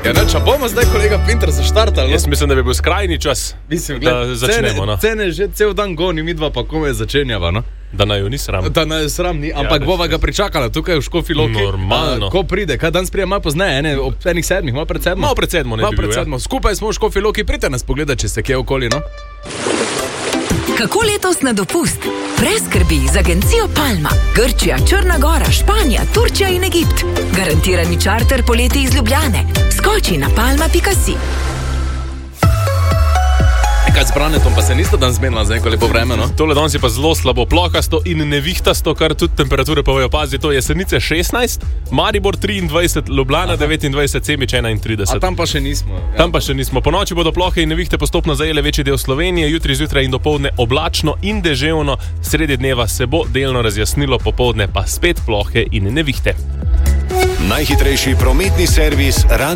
Ja, če bomo zdaj kolega Pinter zaštartali. Jaz mislim, da bi bil skrajni čas, da začnemo. Cene že cel dan goni, midva pa kome začenjava. No? Da naj jo ni sram. Da naj jo sram ni, ampak bova ga pričakala tukaj v Škofji Loki. Normalno. Ko pride, kaj danes prije malo pozneje, ob 7, malo pred 7. Malo pred 7 ne bi bil, ja. Skupaj smo v Škofji Loki, pridite nas pogledati, če ste kje okoli, no? Kako letos na dopust? Preskrbi z agencijo Palma. Grčija, Črna Gora, Španija, Turčija in Egipt. Garantirani čarter poleti iz Ljubljane. Skoči na palma.si. Kaj z Branetom, pa se niste dan zmenila za neko lepo vreme, no? Tole danes je pa zelo slabo, plokasto in nevihtasto, kar tudi temperature povejo. Pazi, to je Jesenice 16, Maribor 23, Ljubljana 29, Semič 31. A tam pa še nismo. Ja. Tam pa še nismo. Po noči bodo plohe in nevihte postopno zajele večji del Slovenije, jutri zjutraj in dopoldne oblačno in deževno, sredi dneva se bo delno razjasnilo, popoldne pa spet plohe in nevihte. Najhitrejši prometni servis